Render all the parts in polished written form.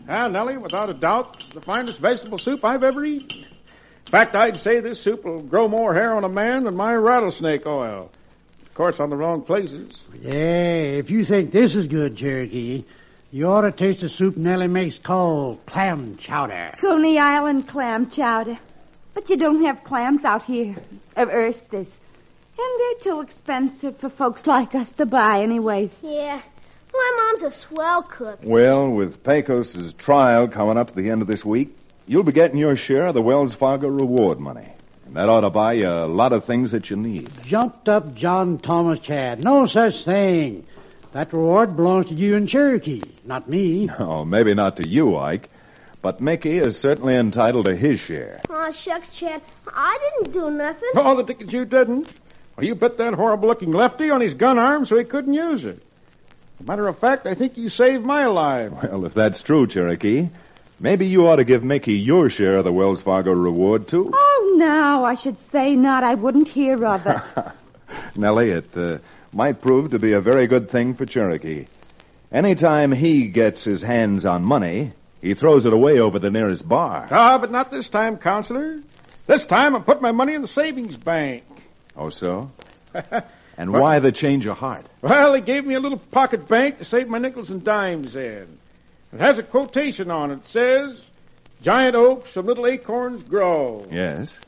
Ah, Nellie, without a doubt, it's the finest vegetable soup I've ever eaten. In fact, I'd say this soup will grow more hair on a man than my rattlesnake oil. Of course, on the wrong places. Yeah, if you think this is good, Cherokee, you ought to taste the soup Nellie makes called clam chowder. Coney Island clam chowder. But you don't have clams out here, of Erstis. And they're too expensive for folks like us to buy anyways. Yeah, my mom's a swell cook. Well, with Pecos' trial coming up at the end of this week, you'll be getting your share of the Wells Fargo reward money. And that ought to buy you a lot of things that you need. Jumped up John Thomas Chad. No such thing. That reward belongs to you and Cherokee, not me. Oh, maybe not to you, Ike. But Mickey is certainly entitled to his share. Aw, shucks, Chad. I didn't do nothing. Oh, the tickets you didn't. Well, you put that horrible-looking lefty on his gun arm so he couldn't use it. As a matter of fact, I think you saved my life. Well, if that's true, Cherokee, maybe you ought to give Mickey your share of the Wells Fargo reward, too. Oh, no, I should say not. I wouldn't hear of it. Nellie, it might prove to be a very good thing for Cherokee. Anytime he gets his hands on money, he throws it away over the nearest bar. Ah, but not this time, Counselor. This time I put my money in the savings bank. Oh, so? And why the change of heart? Well, they gave me a little pocket bank to save my nickels and dimes in. It has a quotation on it. It says, "Giant oaks from little acorns grow." Yes.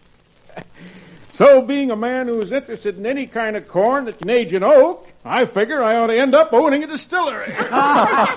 So, being a man who is interested in any kind of corn that can age an oak, I figure I ought to end up owning a distillery.